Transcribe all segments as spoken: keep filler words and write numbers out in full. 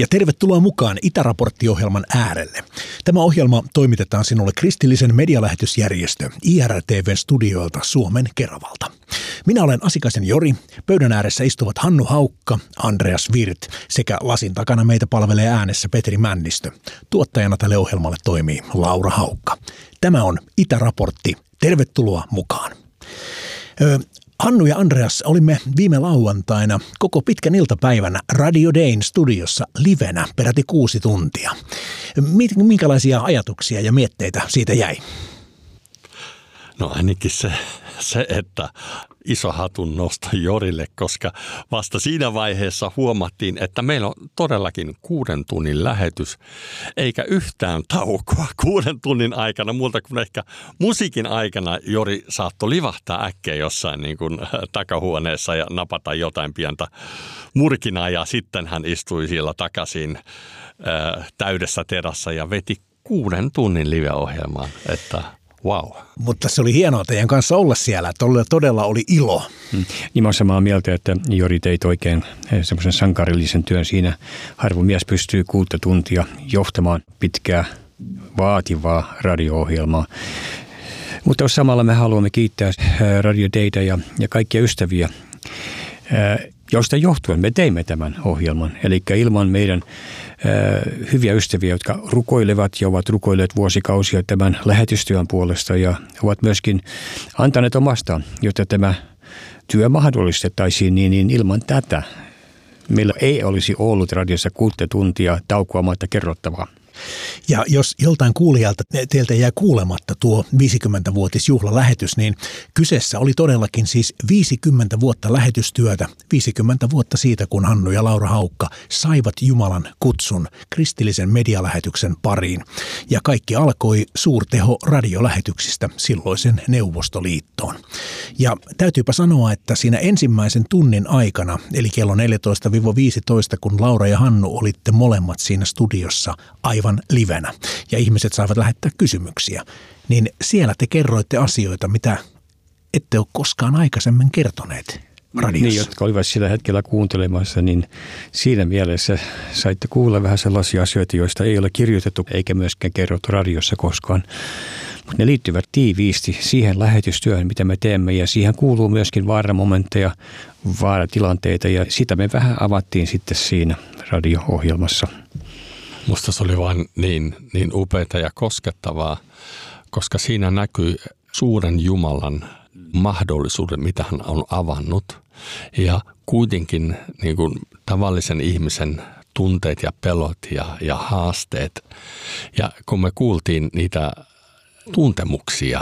ja tervetuloa mukaan Itäraportti-ohjelman äärelle. Tämä ohjelma toimitetaan sinulle kristillisen medialähetysjärjestö I R T V:n studioilta Suomen Keravalta. Minä olen Asikaisen Jori, pöydän ääressä istuvat Hannu Haukka, Andreas Wirth sekä lasin takana meitä palvelee äänessä Petri Männistö. Tuottajana tälle ohjelmalle toimii Laura Haukka. Tämä on Itäraportti. Tervetuloa mukaan. Öö, Hannu ja Andreas olimme viime lauantaina koko pitkän iltapäivänä Radio Dayn studiossa livenä peräti kuusi tuntia. Minkälaisia ajatuksia ja mietteitä siitä jäi? No ainakin se, se, että iso hatun nosto Jorille, koska vasta siinä vaiheessa huomattiin, että meillä on todellakin kuuden tunnin lähetys, eikä yhtään taukoa kuuden tunnin aikana, muuta kuin ehkä musiikin aikana Jori saattoi livahtaa äkkiä jossain niin kuin takahuoneessa ja napata jotain pientä murkinaa, ja sitten hän istui siellä takaisin äh, täydessä terassa ja veti kuuden tunnin live-ohjelmaan, että wow. Mutta se oli hienoa teidän kanssa olla siellä, että todella oli ilo. Hmm. Niin mä olen samaa mieltä, että Jori teit oikein semmoisen sankarillisen työn siinä. Harvo mies pystyy kuutta tuntia johtamaan pitkää, vaativaa radio-ohjelmaa. Mutta samalla me haluamme kiittää Radio Dayta ja, ja kaikkia ystäviä, joista johtuen me teimme tämän ohjelman. Eli ilman meidän äh, hyviä ystäviä, jotka rukoilevat ja ovat rukoilleet vuosikausia tämän lähetystyön puolesta ja ovat myöskin antaneet omastaan, jotta tämä työ mahdollistettaisiin, niin, niin ilman tätä meillä ei olisi ollut radiossa kuutta tuntia taukoamatta kerrottavaa. Ja jos joltain kuulijalta teiltä jää kuulematta tuo viisikymmenvuotisjuhlalähetys, niin kyseessä oli todellakin siis viisikymmentä vuotta lähetystyötä, viisikymmentä vuotta siitä, kun Hannu ja Laura Haukka saivat Jumalan kutsun kristillisen medialähetyksen pariin. Ja kaikki alkoi suurteho radiolähetyksistä silloisen Neuvostoliittoon. Ja täytyypä sanoa, että siinä ensimmäisen tunnin aikana, eli kello neljätoista viisitoista, kun Laura ja Hannu olitte molemmat siinä studiossa aivan livenä ja ihmiset saavat lähettää kysymyksiä, niin siellä te kerroitte asioita, mitä ette ole koskaan aikaisemmin kertoneet radiossa. Niin, jotka olivat sillä hetkellä kuuntelemassa, niin siinä mielessä saitte kuulla vähän sellaisia asioita, joista ei ole kirjoitettu eikä myöskään kerrottu radiossa koskaan. Mutta ne liittyvät tiiviisti siihen lähetystyöhön, mitä me teemme, ja siihen kuuluu myöskin vaaramomentteja, vaaratilanteita, ja sitä me vähän avattiin sitten siinä radio-ohjelmassa. Musta se oli vain niin, niin upeata ja koskettavaa, koska siinä näkyy suuren Jumalan mahdollisuuden, mitä hän on avannut. Ja kuitenkin niin kuin tavallisen ihmisen tunteet ja pelot ja, ja haasteet. Ja kun me kuultiin niitä tuntemuksia,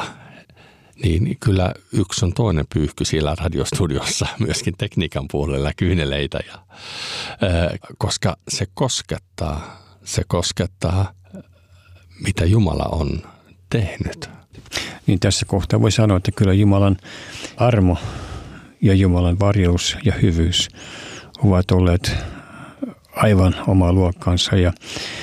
niin kyllä yksi on toinen pyyhky siellä radiostudiossa, myöskin tekniikan puolella kyyneleitä, ja, ää, koska se koskettaa. Se koskettaa, mitä Jumala on tehnyt. Niin tässä kohtaa voi sanoa, että kyllä Jumalan armo ja Jumalan varjelus ja hyvyys ovat olleet aivan omaa luokkaansa. Ja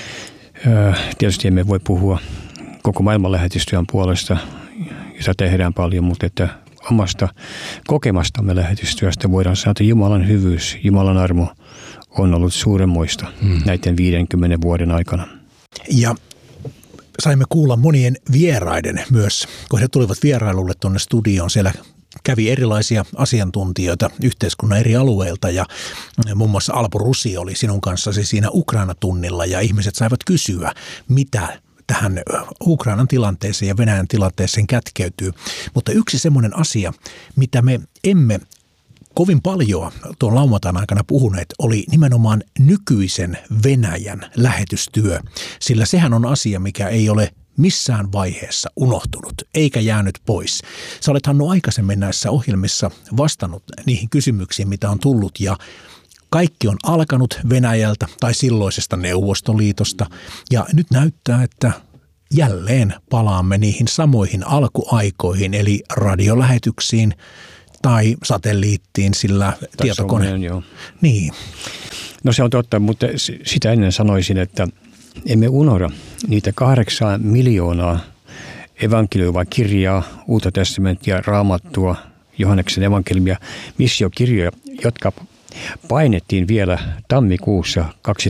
ää, tietysti emme voi puhua koko maailman lähetystyön puolesta, jota tehdään paljon, mutta että omasta kokemastamme lähetystyöstä voidaan sanoa, että Jumalan hyvyys, Jumalan armo on ollut suuremmoista hmm. näiden viidenkymmenen vuoden aikana. Ja saimme kuulla monien vieraiden myös, kun he tulivat vierailulle tuonne studioon. Siellä kävi erilaisia asiantuntijoita yhteiskunnan eri alueilta, ja muun muassa Alpo Rusi oli sinun kanssasi siinä Ukraina-tunnilla, ja ihmiset saivat kysyä, mitä tähän Ukrainan tilanteeseen ja Venäjän tilanteeseen kätkeytyy. Mutta yksi semmoinen asia, mitä me emme kovin paljon tuon lauantain aikana puhuneet, oli nimenomaan nykyisen Venäjän lähetystyö, sillä sehän on asia, mikä ei ole missään vaiheessa unohtunut eikä jäänyt pois. Sä olet, Hannu, aikaisemmin näissä ohjelmissa vastannut niihin kysymyksiin, mitä on tullut, ja kaikki on alkanut Venäjältä tai silloisesta Neuvostoliitosta, ja nyt näyttää, että jälleen palaamme niihin samoihin alkuaikoihin, eli radiolähetyksiin tai satelliittiin, sillä tai tietokone. Someen, joo. Niin. No se on totta, mutta sitä ennen sanoisin, että emme unohda niitä kahdeksan miljoonaa evankelioivaa kirjaa, Uutta testamenttia, Raamattua, Johanneksen evankeliumia, missiokirjoja, jotka painettiin vielä tammikuussa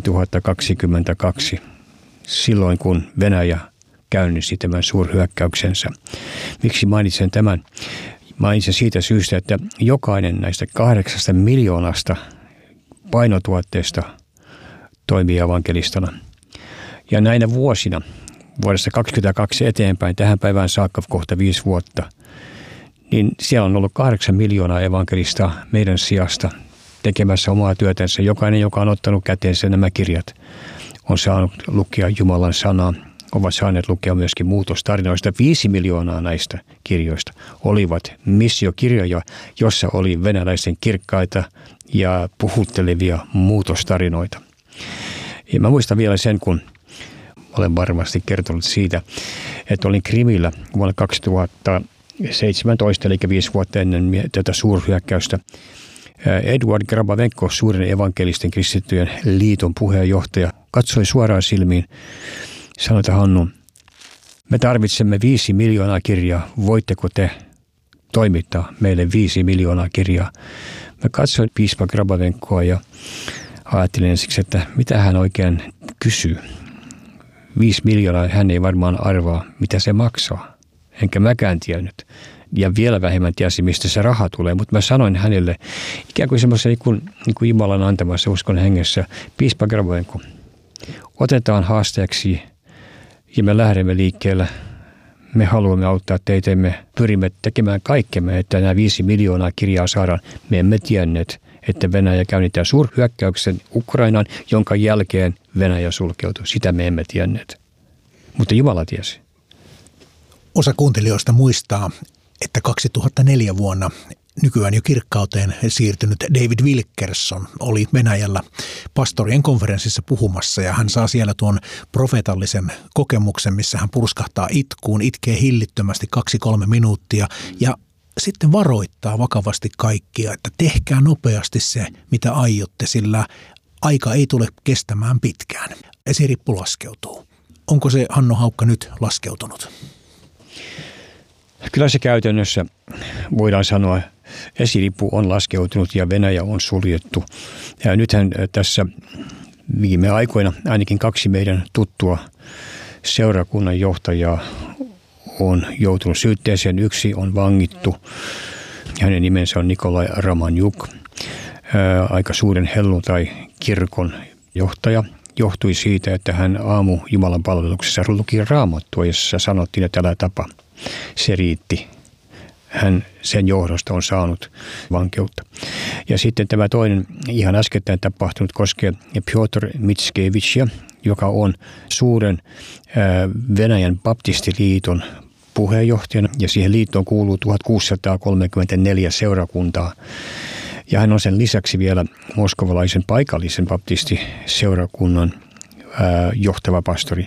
kaksituhattakaksikymmentäkaksi, silloin kun Venäjä käynnisti tämän suurhyökkäyksensä. Miksi mainitsen tämän? Mainitsen siitä syystä, että jokainen näistä kahdeksasta miljoonasta painotuotteesta toimii evankelistana. Ja näinä vuosina, vuodesta kaksikymmentäkaksi eteenpäin, tähän päivään saakka kohta viisi vuotta, niin siellä on ollut kahdeksan miljoonaa evankelista meidän sijasta tekemässä omaa työtänsä. Jokainen, joka on ottanut käteensä nämä kirjat, on saanut lukea Jumalan sanaa, ovat saaneet lukea myöskin muutostarinoista. Viisi miljoonaa näistä kirjoista olivat missiokirjoja, jossa oli venäläisten kirkkaita ja puhuttelevia muutostarinoita. Ja mä muistan vielä sen, kun olen varmasti kertonut siitä, että olin Krimillä vuonna kaksituhattaseitsemäntoista, eli viisi vuotta ennen tätä suurhyökkäystä. Eduard Grabavenko, suuren evankelisten kristittyjen liiton puheenjohtaja, katsoi suoraan silmiin. Sanoi, että Hannu, me tarvitsemme viisi miljoonaa kirjaa. Voitteko te toimittaa meille viisi miljoonaa kirjaa? Mä katsoin piispa Grabavenkoa ja ajattelin ensiksi, että mitä hän oikein kysyy. Viisi miljoonaa, hän ei varmaan arvaa, mitä se maksaa. Enkä mäkään tiennyt. Ja vielä vähemmän tiesi, mistä se raha tulee. Mutta mä sanoin hänelle ikään kuin semmoisen niin kuin, niin kuin Jumalan antamassa uskon hengessä. Piispa Grabavenko, otetaan haasteeksi ja me lähdemme liikkeelle. Me haluamme auttaa teitä, me pyrimme tekemään kaikkemme, että nämä viisi miljoonaa kirjaa saadaan. Me emme tienneet, että Venäjä käynnittää suurhyökkäyksen Ukrainaan, jonka jälkeen Venäjä sulkeutui. Sitä me emme tienneet. Mutta Jumala tiesi. Osa kuuntelijoista muistaa, että kaksituhattaneljä vuonna nykyään jo kirkkauteen siirtynyt David Wilkerson oli Venäjällä pastorien konferenssissa puhumassa ja hän saa siellä tuon profeetallisen kokemuksen, missä hän purskahtaa itkuun, itkee hillittömästi kaksi kolme minuuttia ja sitten varoittaa vakavasti kaikkia, että tehkää nopeasti se, mitä aiotte, sillä aika ei tule kestämään pitkään. Esirippu laskeutuu. Onko se, Hanno Haukka, nyt laskeutunut? Kyllä se käytännössä voidaan sanoa, esirippu on laskeutunut ja Venäjä on suljettu. Ja nythän tässä viime aikoina ainakin kaksi meidän tuttua seurakunnan johtajaa on joutunut syytteeseen. Yksi on vangittu. Hänen nimensä on Nikolai Ramanjuk, aika suuren helluntai-kirkon johtaja. Johtui siitä, että hän aamu Jumalan palveluksessa luki Raamattua, jossa sanottiin, että tällä tapa. Se riitti. Hän sen johdosta on saanut vankeutta. Ja sitten tämä toinen ihan äskettäin tapahtunut koskee Piotr Mitskevicia, joka on suuren Venäjän baptistiliiton puheenjohtajana. Ja siihen liittoon kuuluu tuhatkuusisataakolmekymmentäneljä seurakuntaa. Ja hän on sen lisäksi vielä moskovalaisen paikallisen baptistiseurakunnan johtava pastori.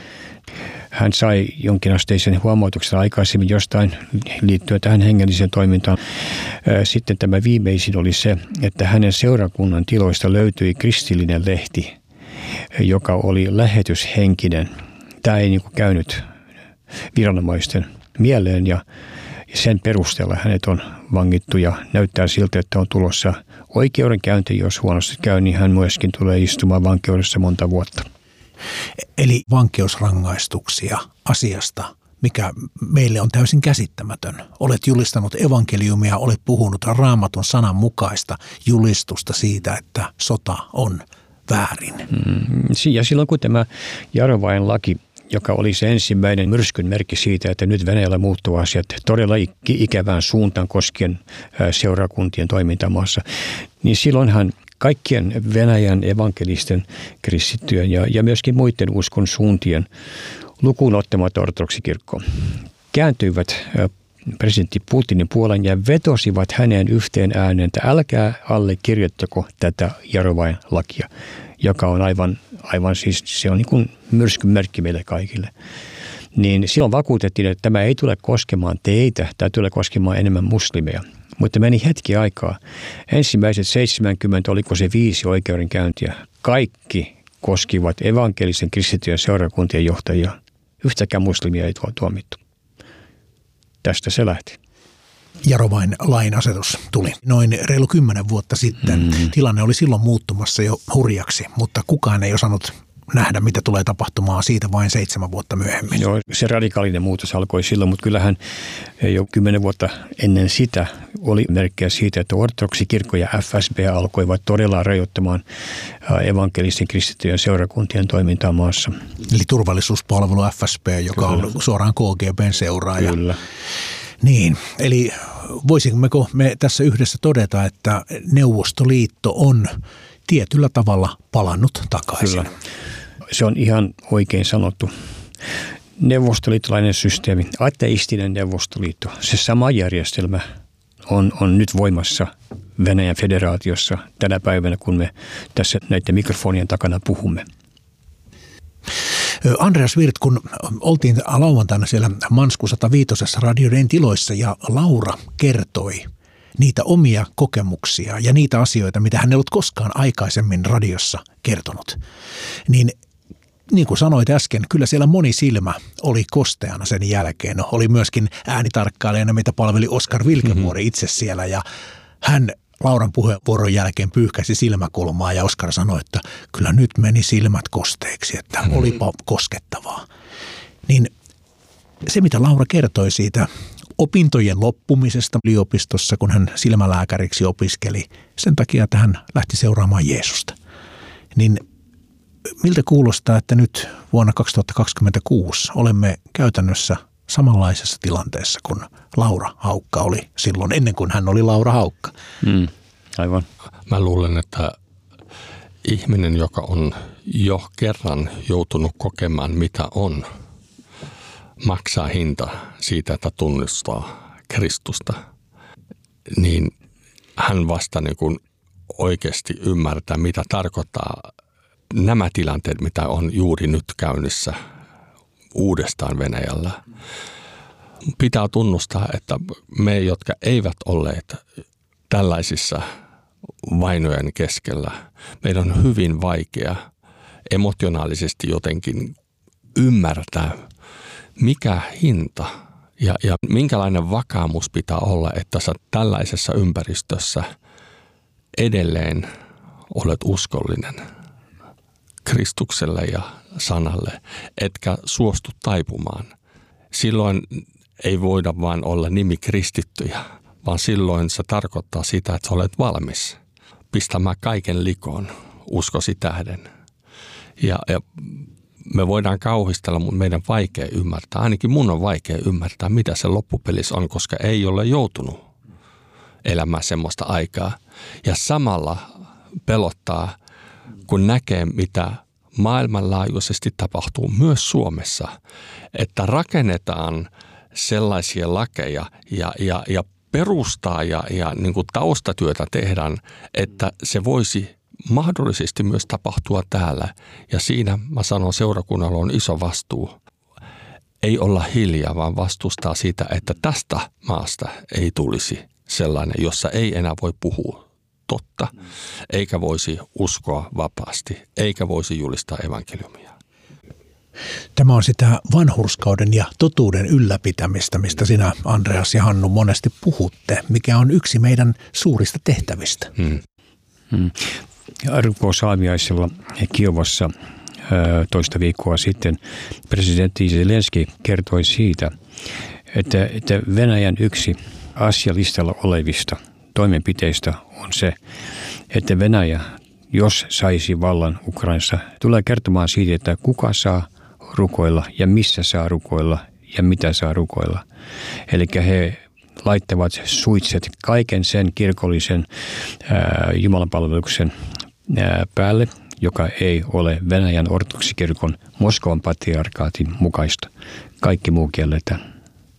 Hän sai jonkinasteisen huomautuksen aikaisemmin jostain liittyen tähän hengelliseen toimintaan. Sitten tämä viimeisin oli se, että hänen seurakunnan tiloista löytyi kristillinen lehti, joka oli lähetyshenkinen. Tämä ei niin kuin käynyt viranomaisten mieleen ja sen perusteella hänet on vangittu ja näyttää siltä, että on tulossa oikeudenkäynti. Jos huonosti käy, niin hän myöskin tulee istumaan vankeudessa monta vuotta. Eli vankeusrangaistuksia asiasta, mikä meille on täysin käsittämätön. Olet julistanut evankeliumia, olet puhunut Raamatun sanan mukaista julistusta siitä, että sota on väärin. Ja silloin kun tämä Jarovain laki, joka oli se ensimmäinen myrskyn merkki siitä, että nyt Venäjällä muuttuu asiat todella ikävään suuntaan koskien seurakuntien toimintamaassa, niin silloinhan kaikkien Venäjän evankelisten kristittyjen ja, ja myöskin muiden uskon suuntien lukuun ottamatta ortodoksikirkko kääntyivät presidentti Putinin puolen ja vetosivat häneen yhteen ääneen, että älkää allekirjoittako tätä Jarovain lakia, joka on aivan, aivan siis se on niin kuin myrskyn merkki meille kaikille. Niin silloin vakuutettiin, että tämä ei tule koskemaan teitä, tämä tulee koskemaan enemmän muslimeja. Mutta meni hetki aikaa. Ensimmäiset seitsemänkymmentä, oliko se viisi oikeudenkäyntiä, kaikki koskivat evankelisen kristittyjen seurakuntien johtajia. Yhtäkään muslimia ei tuomittu. Tästä se lähti. Jarovain lain asetus tuli noin reilu kymmenen vuotta sitten. Mm. Tilanne oli silloin muuttumassa jo hurjaksi, mutta kukaan ei osannut nähdä, mitä tulee tapahtumaan siitä vain seitsemän vuotta myöhemmin. Joo, se radikaalinen muutos alkoi silloin, mutta kyllähän jo kymmenen vuotta ennen sitä oli merkkejä siitä, että ortodoksikirkko ja F S B alkoivat todella rajoittamaan evankelisten kristittyjen seurakuntien toimintaa maassa. Eli turvallisuuspalvelu F S B, joka Kyllä. on suoraan K G B:n seuraaja. Kyllä. Niin, eli voisimmeko me tässä yhdessä todeta, että Neuvostoliitto on tietyllä tavalla palannut takaisin? Kyllä. Se on ihan oikein sanottu. Neuvostoliittolainen systeemi, ateistinen Neuvostoliitto, se sama järjestelmä on, on nyt voimassa Venäjän federaatiossa tänä päivänä, kun me tässä näiden mikrofonien takana puhumme. Andreas Wirth, kun oltiin lauantaina siellä Mansku sata viisi radioiden tiloissa ja Laura kertoi niitä omia kokemuksia ja niitä asioita, mitä hän ei ollut koskaan aikaisemmin radiossa kertonut, niin niin kuin sanoit äsken, kyllä siellä moni silmä oli kosteana sen jälkeen. No, oli myöskin äänitarkkailijana, mitä palveli Oskar Wilkevuori mm-hmm. itse siellä ja hän Lauran puheenvuoron jälkeen pyyhkäisi silmäkulmaa ja Oskar sanoi, että kyllä nyt meni silmät kosteeksi, että mm-hmm. olipa koskettavaa. Niin se, mitä Laura kertoi siitä opintojen loppumisesta yliopistossa, kun hän silmälääkäriksi opiskeli, sen takia, että hän lähti seuraamaan Jeesusta, niin miltä kuulostaa, että nyt vuonna kaksituhattakaksikymmentäkuusi olemme käytännössä samanlaisessa tilanteessa kuin Laura Haukka oli silloin, ennen kuin hän oli Laura Haukka? Mm, aivan. Mä luulen, että ihminen, joka on jo kerran joutunut kokemaan, mitä on, maksaa hinta siitä, että tunnistaa Kristusta, niin hän vasta niin kuin oikeasti ymmärtää, mitä tarkoittaa nämä tilanteet, mitä on juuri nyt käynnissä uudestaan Venäjällä. Pitää tunnustaa, että me, jotka eivät olleet tällaisissa vainojen keskellä, meidän on hyvin vaikea emotionaalisesti jotenkin ymmärtää, mikä hinta ja, ja minkälainen vakaumus pitää olla, että sä tällaisessa ympäristössä edelleen olet uskollinen Kristukselle ja sanalle, etkä suostu taipumaan. Silloin ei voida vain olla nimi kristittyjä, vaan silloin se tarkoittaa sitä, että sä olet valmis pistämään kaiken likoon uskosi tähden. Ja, ja me voidaan kauhistella, mutta meidän vaikea ymmärtää, ainakin mun on vaikea ymmärtää, mitä se loppupelissä on, koska ei ole joutunut elämään semmoista aikaa. Ja samalla pelottaa, kun näkee, mitä maailmanlaajuisesti tapahtuu myös Suomessa, että rakennetaan sellaisia lakeja ja, ja, ja perustaa ja, ja niin kuin taustatyötä tehdään, että se voisi mahdollisesti myös tapahtua täällä. Ja siinä mä sanon, seurakunnalla on iso vastuu. Ei olla hiljaa, vaan vastustaa sitä, että tästä maasta ei tulisi sellainen, jossa ei enää voi puhua totta, eikä voisi uskoa vapaasti, eikä voisi julistaa evankeliumia. Tämä on sitä vanhurskauden ja totuuden ylläpitämistä, mistä sinä, Andreas ja Hannu, monesti puhutte, mikä on yksi meidän suurista tehtävistä. Hmm. Hmm. Rukousaamiaisella Kiovassa toista viikkoa sitten presidentti Zelenski kertoi siitä, että, että Venäjän yksi asialistalla olevista toimenpiteistä on se, että Venäjä, jos saisi vallan Ukrainassa, tulee kertomaan siitä, että kuka saa rukoilla ja missä saa rukoilla ja mitä saa rukoilla. Eli he laittavat suitset kaiken sen kirkollisen ää, jumalanpalveluksen ää, päälle, joka ei ole Venäjän ortodoksikirkon Moskovan patriarkaatin mukaista. Kaikki muu kielletään.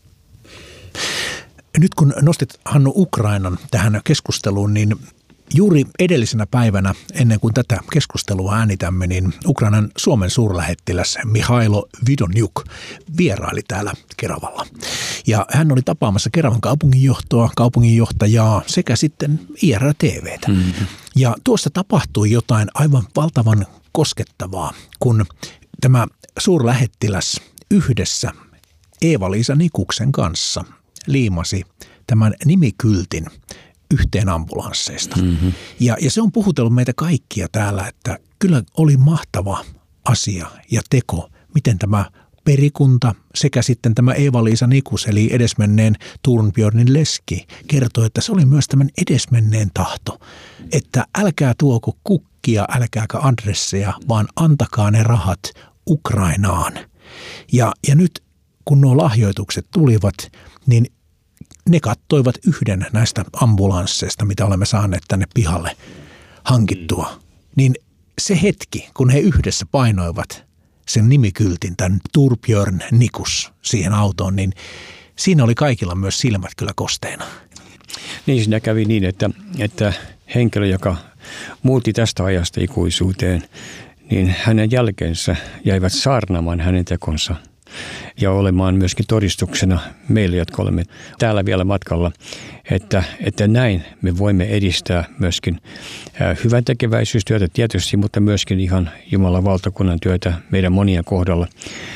Nyt kun nostit, Hannu, Ukrainan tähän keskusteluun, niin juuri edellisenä päivänä, ennen kuin tätä keskustelua äänitämme, niin Ukrainan Suomen suurlähettiläs Mihailo Vidonjuk vieraili täällä Keravalla. Ja hän oli tapaamassa Keravan kaupunginjohtoa, kaupunginjohtajaa sekä sitten I R T V:tä. Mm-hmm. Ja tuossa tapahtui jotain aivan valtavan koskettavaa, kun tämä suurlähettiläs yhdessä Eeva-Liisa Nikuksen kanssa liimasi tämän nimikyltin yhteen ambulansseista. Mm-hmm. Ja, ja se on puhutellut meitä kaikkia täällä, että kyllä oli mahtava asia ja teko, miten tämä perikunta sekä sitten tämä Eeva-Liisa Nikus, eli edesmenneen Turnbjörnin leski, kertoi, että se oli myös tämän edesmenneen tahto, että älkää tuoko kukkia, älkääkä adresseja, vaan antakaa ne rahat Ukrainaan. Ja, ja nyt kun nuo lahjoitukset tulivat, niin ne kattoivat yhden näistä ambulansseista, mitä olemme saaneet tänne pihalle hankittua. Niin se hetki, kun he yhdessä painoivat sen nimikyltin, tämän Turnbjörn Nikus siihen autoon, niin siinä oli kaikilla myös silmät kyllä kosteena. Niin siinä kävi niin, että, että henkilö, joka muutti tästä ajasta ikuisuuteen, niin hänen jälkeensä jäivät saarnaamaan hänen tekonsa ja olemaan myöskin todistuksena meille, jotka olemme täällä vielä matkalla, että, että näin me voimme edistää myöskin hyvän tekeväisyystyötä tietysti, mutta myöskin ihan Jumalan valtakunnan työtä meidän monien kohdalla.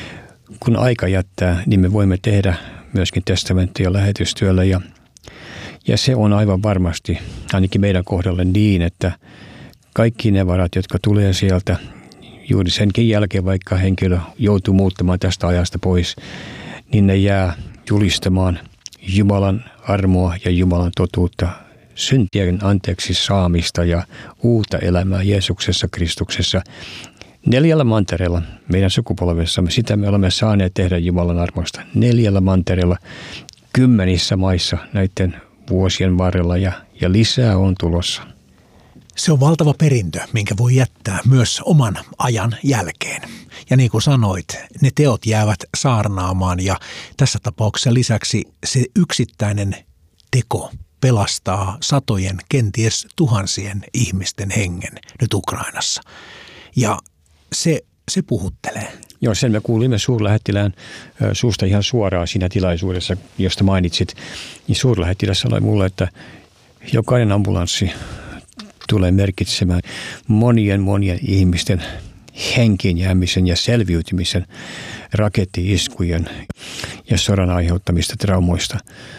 Kun aika jättää, niin me voimme tehdä myöskin testamentti- ja lähetystyöllä ja, ja se on aivan varmasti ainakin meidän kohdalle niin, että kaikki ne varat, jotka tulee sieltä, juuri senkin jälkeen, vaikka henkilö joutuu muuttamaan tästä ajasta pois, niin ne jää julistamaan Jumalan armoa ja Jumalan totuutta, syntien anteeksi saamista ja uutta elämää Jeesuksessa Kristuksessa. Neljällä mantereella meidän sukupolvessamme, sitä me olemme saaneet tehdä Jumalan armosta. Neljällä mantereella, kymmenissä maissa näiden vuosien varrella ja, ja lisää on tulossa. Se on valtava perintö, minkä voi jättää myös oman ajan jälkeen. Ja niin kuin sanoit, ne teot jäävät saarnaamaan ja tässä tapauksessa lisäksi se yksittäinen teko pelastaa satojen, kenties tuhansien ihmisten hengen nyt Ukrainassa. Ja se, se puhuttelee. Joo, sen me kuulimme suurlähettilään suusta ihan suoraan siinä tilaisuudessa, josta mainitsit. Niin suurlähettiläs sanoi mulle, että jokainen ambulanssi tulee merkitsemään monien monien ihmisten henkiin jäämisen ja selviytymisen raketti-iskujen ja sodan aiheuttamista traumoista.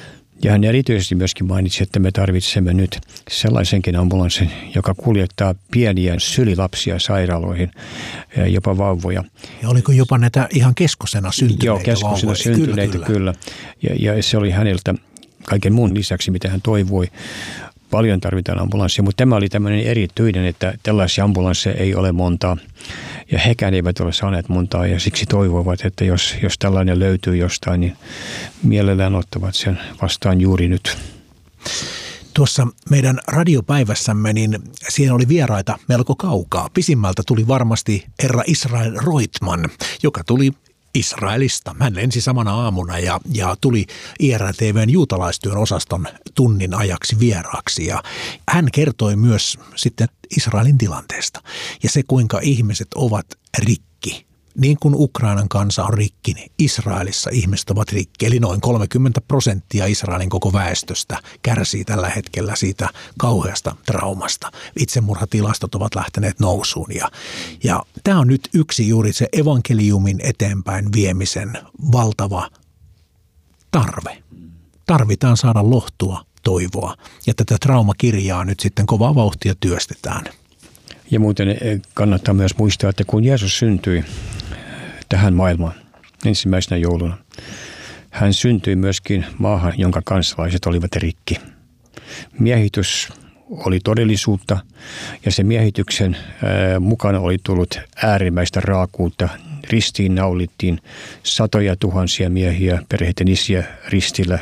Ja hän erityisesti myöskin mainitsi, että me tarvitsemme nyt sellaisenkin ambulanssin, joka kuljettaa pieniä sylilapsia sairaaloihin, jopa vauvoja. Ja oliko jopa näitä ihan keskosena syntyneitä Joo, keskosena vauvoja? syntyneitä, kyllä. kyllä. Ja, ja se oli häneltä kaiken muun lisäksi, mitä hän toivoi. Paljon tarvitaan ambulanssia, mutta tämä oli tämmöinen erityinen, että tällaisia ambulansseja ei ole montaa. Ja hekään eivät ole saaneet montaa ja siksi toivovat, että jos, jos tällainen löytyy jostain, niin mielellään ottavat sen vastaan juuri nyt. Tuossa meidän radiopäivässämme, niin siinä oli vieraita melko kaukaa. Pisimmältä tuli varmasti herra Israel Roitman, joka tuli Israelista. Hän lensi samana aamuna ja, ja tuli I R T V:n juutalaistyön osaston tunnin ajaksi vieraaksi. Ja hän kertoi myös sitten Israelin tilanteesta ja se, kuinka ihmiset ovat rikki. Niin kuin Ukrainan kansa on rikki, niin Israelissa ihmiset ovat rikki. Eli noin kolmekymmentä prosenttia Israelin koko väestöstä kärsii tällä hetkellä siitä kauheasta traumasta. Itsemurhatilastot ovat lähteneet nousuun. Ja, ja tämä on nyt yksi juuri se evankeliumin eteenpäin viemisen valtava tarve. Tarvitaan saada lohtua, toivoa. Ja tätä traumakirjaa nyt sitten kovaa vauhtia työstetään. Ja muuten kannattaa myös muistaa, että kun Jeesus syntyi tähän maailmaan ensimmäisenä jouluna, hän syntyi myöskin maahan, jonka kansalaiset olivat rikki. Miehitys oli todellisuutta ja se miehityksen mukana oli tullut äärimmäistä raakuutta. Ristiin naulittiin satoja tuhansia miehiä, perheiden isiä ristillä,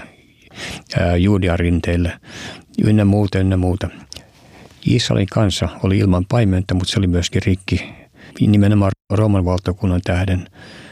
Juudean rinteillä, ynnä muuta, ynnä muuta. Israelin kansa oli ilman paimenta, mutta se oli myöskin rikki, nimenomaan Rooman valtakunnan tähden.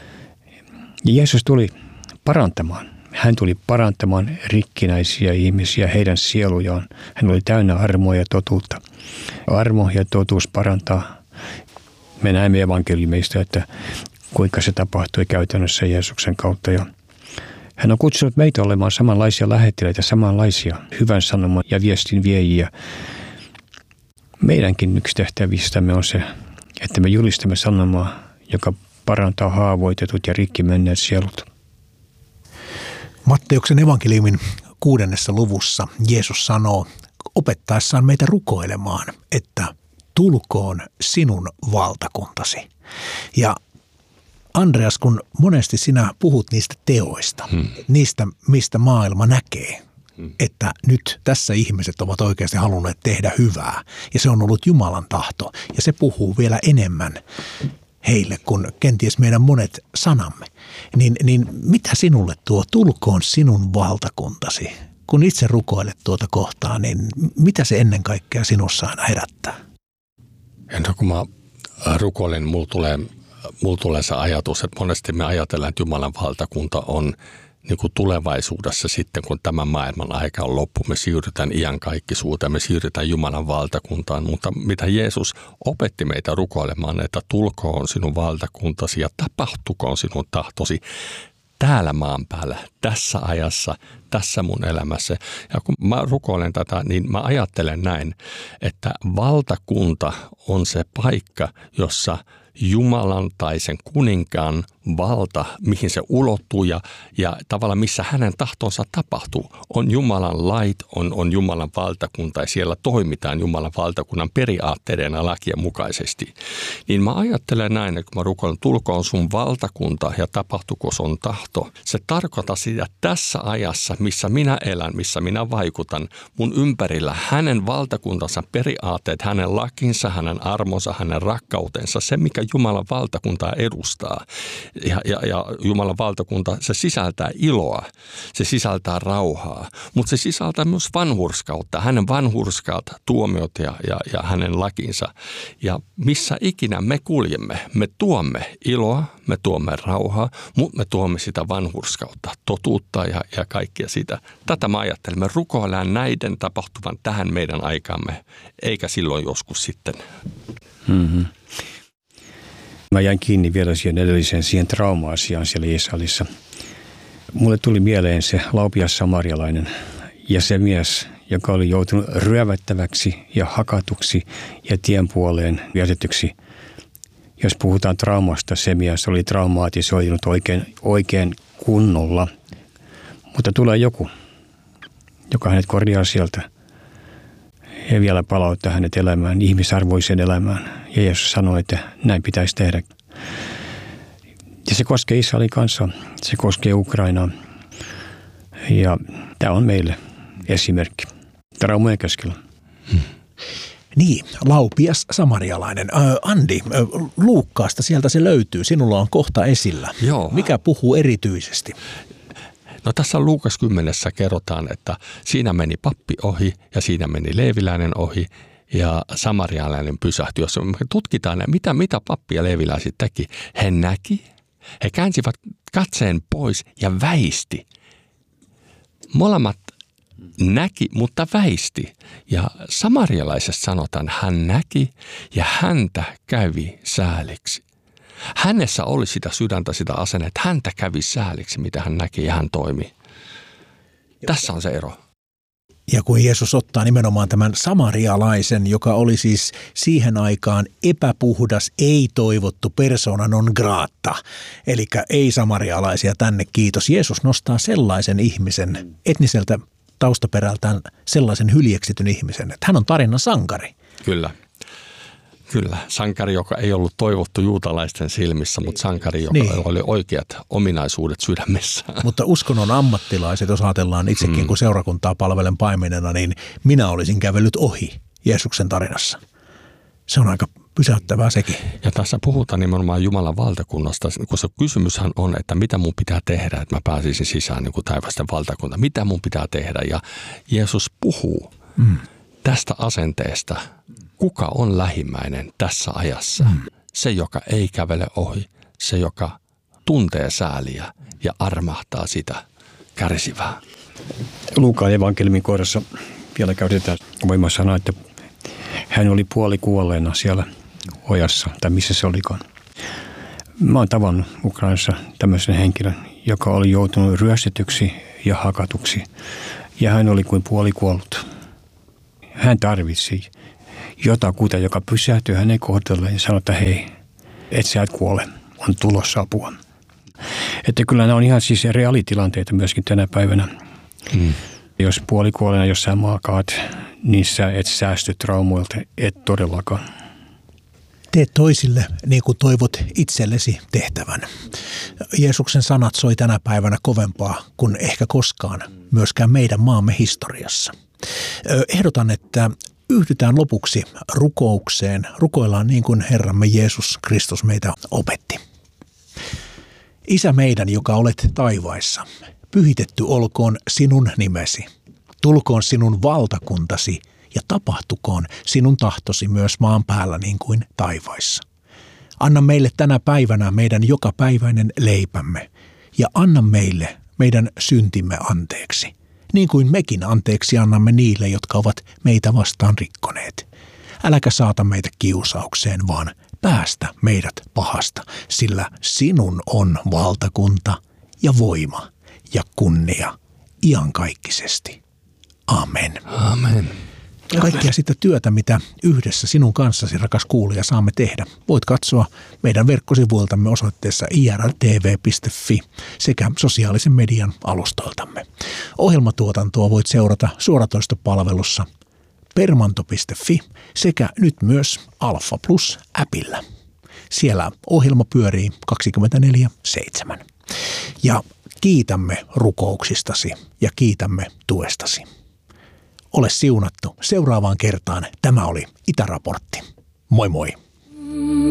Ja Jeesus tuli parantamaan. Hän tuli parantamaan rikkinäisiä ihmisiä, heidän sielujaan. Hän oli täynnä armoa ja totuutta. Armo ja totuus parantaa. Me näemme evankeliumeista, että kuinka se tapahtui käytännössä Jeesuksen kautta. Ja hän on kutsunut meitä olemaan samanlaisia lähettiläitä, samanlaisia hyvän sanoman ja viestin viejiä. Meidänkin yksi tehtävistämme on se, että me julistamme sanomaa, joka parantaa haavoitetut ja rikki menneet sielut. Matteuksen evankeliumin kuudennessa luvussa Jeesus sanoo opettaessaan meitä rukoilemaan, että tulkoon sinun valtakuntasi. Ja Andreas, kun monesti sinä puhut niistä teoista, hmm. niistä mistä maailma näkee, hmm. että nyt tässä ihmiset ovat oikeasti halunneet tehdä hyvää ja se on ollut Jumalan tahto ja se puhuu vielä enemmän heille kuin kenties meidän monet sanamme. Niin, niin mitä sinulle tuo tulkoon sinun valtakuntasi? Kun itse rukoilet tuota kohtaa, niin mitä se ennen kaikkea sinussa aina herättää? Ennen kuin mä rukoilen, mulla tulee, mulla tulee se ajatus, että monesti me ajatellaan, että Jumalan valtakunta on niin kuin tulevaisuudessa sitten, kun tämän maailman aika on loppu, me siirrytään iankaikkisuuteen, me siirrytään Jumalan valtakuntaan, mutta mitä Jeesus opetti meitä rukoilemaan, että tulkoon sinun valtakuntasi ja tapahtukoon sinun tahtosi täällä maan päällä, tässä ajassa, tässä mun elämässä. Ja kun mä rukoilen tätä, niin mä ajattelen näin, että valtakunta on se paikka, jossa Jumalan tai sen kuninkaan valta, mihin se ulottuu ja, ja tavallaan missä hänen tahtonsa tapahtuu, on Jumalan lait, on, on Jumalan valtakunta ja siellä toimitaan Jumalan valtakunnan periaatteiden ja lakien mukaisesti. Niin mä ajattelen näin, että kun mä rukoilen, tulkoon sun valtakunta ja tapahtuko sun tahto, se tarkoittaa sitä tässä ajassa, missä minä elän, missä minä vaikutan, mun ympärillä hänen valtakuntansa periaatteet, hänen lakinsa, hänen armonsa, hänen rakkautensa, se mikä Jumalan valtakuntaa edustaa. Ja, ja, ja Jumalan valtakunta, se sisältää iloa, se sisältää rauhaa, mutta se sisältää myös vanhurskautta, hänen vanhurskaat tuomiot ja, ja, ja hänen lakinsa. Ja missä ikinä me kuljemme, me tuomme iloa, me tuomme rauhaa, mutta me tuomme sitä vanhurskautta, totuutta ja, ja kaikkia sitä. Tätä mä ajattelen, me rukoillaan näiden tapahtuvan tähän meidän aikaamme, eikä silloin joskus sitten. Mm-hmm. Mä jäin kiinni vielä siihen edelliseen, siihen trauma-asiaan siellä Israelissa. Mulle tuli mieleen se laupias samarialainen ja se mies, joka oli joutunut ryövättäväksi ja hakatuksi ja tien puoleen vietetyksi. Jos puhutaan traumasta, se mies oli traumaatisoitunut oikein, oikein kunnolla. Mutta tulee joku, joka hänet korjaa sieltä ja vielä palauttaa hänet elämään, ihmisarvoiseen elämään. Ja Jeesus sanoi, että näin pitäisi tehdä. Ja se koskee Israelin kansaa, se koskee Ukrainaa. Ja tämä on meille esimerkki traumojen keskellä. Hmm. Niin, laupias samarialainen. Äh, Andi, äh, Luukkaasta sieltä se löytyy. Sinulla on kohta esillä. Joo. Mikä puhuu erityisesti? No tässä Luukas kymmenessä kerrotaan, että siinä meni pappi ohi ja siinä meni leeviläinen ohi ja samarialainen pysähtyi. Jos me tutkitaan, mitä, mitä pappi ja leeviläiset teki, he näki, he käänsivät katseen pois ja väisti. Molemmat näki, mutta väisti. Ja samarialaisesta sanotaan, hän näki ja häntä kävi sääliksi. Hänessä oli sitä sydäntä, sitä asennetta, että häntä kävi sääliksi, mitä hän näki ja hän toimi. Tässä on se ero. Ja kun Jeesus ottaa nimenomaan tämän samarialaisen, joka oli siis siihen aikaan epäpuhdas, ei-toivottu persona non grata, eli ei samarialaisia tänne kiitos. Jeesus nostaa sellaisen ihmisen, etniseltä taustaperältään sellaisen hyljeksityn ihmisen, että hän on tarinan sankari. Kyllä. Kyllä, sankari, joka ei ollut toivottu juutalaisten silmissä, mutta sankari, joka niin. oli oikeat ominaisuudet sydämessä. Mutta uskonnon ammattilaiset, jos ajatellaan itsekin, mm. kun seurakuntaa palvelen paimenena, niin minä olisin kävellyt ohi Jeesuksen tarinassa. Se on aika pysäyttävää sekin. Ja tässä puhutaan nimenomaan Jumalan valtakunnasta, kun se kysymyshän on, että mitä mun pitää tehdä, että mä pääsisin sisään niin kuin taivasten valtakunta. Mitä mun pitää tehdä? Ja Jeesus puhuu mm. tästä asenteesta. Kuka on lähimmäinen tässä ajassa? Mm. Se, joka ei kävele ohi, se, joka tuntee sääliä ja armahtaa sitä kärsivää. Luukaan evankeliumin kohdassa vielä käytetään, voimme sanoa, että hän oli puolikuolleena siellä ojassa, tai missä se olikaan. Mä oon tavannut Ukrainassa tämmöisen henkilön, joka oli joutunut ryöstetyksi ja hakatuksi, ja hän oli kuin puolikuollut. Hän tarvitsi jotakuta, joka pysähtyy hänen kohdalleen ja sanoo, että hei, et sä et kuole, on tulossa apua. Että kyllä nämä on ihan siis reaalitilanteita myöskin tänä päivänä. Mm. Jos puolikuolena jossain maakaat, niin sä et säästy traumoilta, et todellakaan. Tee toisille niin kuin toivot itsellesi tehtävän. Jeesuksen sanat soi tänä päivänä kovempaa kuin ehkä koskaan myöskään meidän maamme historiassa. Ehdotan, että yhdytään lopuksi rukoukseen. Rukoillaan niin kuin Herramme Jeesus Kristus meitä opetti. Isä meidän, joka olet taivaissa, pyhitetty olkoon sinun nimesi. Tulkoon sinun valtakuntasi ja tapahtukoon sinun tahtosi myös maan päällä niin kuin taivaissa. Anna meille tänä päivänä meidän jokapäiväinen leipämme ja anna meille meidän syntimme anteeksi, niin kuin mekin anteeksi annamme niille, jotka ovat meitä vastaan rikkoneet. Äläkä saata meitä kiusaukseen, vaan päästä meidät pahasta, sillä sinun on valtakunta ja voima ja kunnia iankaikkisesti. Amen. Amen. Kaikkea sitä työtä, mitä yhdessä sinun kanssasi, rakas kuulija, saamme tehdä, voit katsoa meidän verkkosivuiltamme osoitteessa i r l t v piste f i sekä sosiaalisen median alustoiltamme. Ohjelmatuotantoa voit seurata suoratoistopalvelussa permanto piste f i sekä nyt myös Alfa Plus-äpillä. Siellä ohjelma pyörii kaksikymmentäneljä seitsemän. Ja kiitämme rukouksistasi ja kiitämme tuestasi. Ole siunattu. Seuraavaan kertaan tämä oli Itäraportti. Moi moi.